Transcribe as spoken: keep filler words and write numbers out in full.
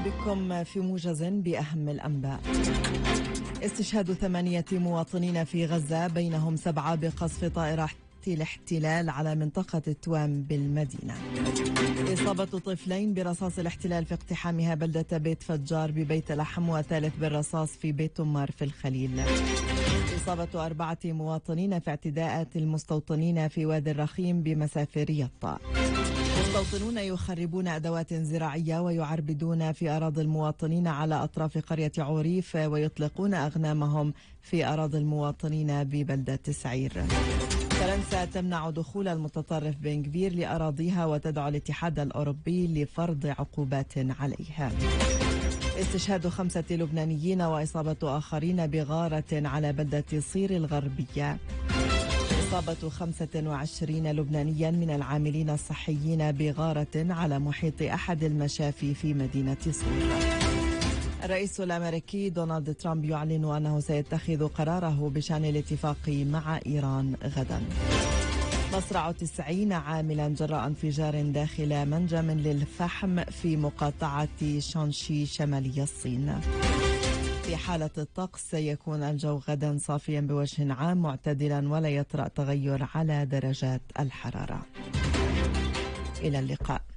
بكم في موجز بأهم الأنباء. استشهاد ثمانية مواطنين في غزة، بينهم سبعة بقصف طائرة الاحتلال على منطقة التوام بالمدينة. إصابة طفلين برصاص الاحتلال في اقتحامها بلدة بيت فجار ببيت لحم، وثالث بالرصاص في بيت تمار في الخليل. إصابة أربعة مواطنين في اعتداءات المستوطنين في وادي الرخيم بمسافر يطا. مستوطنون يخربون أدوات زراعية ويعربدون في أراضي المواطنين على أطراف قرية عوريف، ويطلقون أغنامهم في أراضي المواطنين ببلدة سعير. فرنسا تمنع دخول المتطرف بن غفير لأراضيها، وتدعو الاتحاد الأوروبي لفرض عقوبات عليها. استشهاد خمسة لبنانيين وإصابة آخرين بغارة على بلدة صير الغربية. إصابة خمسة وعشرين لبنانيا من العاملين الصحيين بغارة على محيط أحد المشافي في مدينة صير. الرئيس الأمريكي دونالد ترامب يعلن أنه سيتخذ قراره بشأن الاتفاق مع إيران غدا. مصرع تسعين عاملا جراء انفجار داخل منجم للفحم في مقاطعة شانشي شمالي الصين. في حالة الطقس سيكون الجو غدا صافيا بوجه عام معتدلا، ولا يطرأ تغير على درجات الحرارة. إلى اللقاء.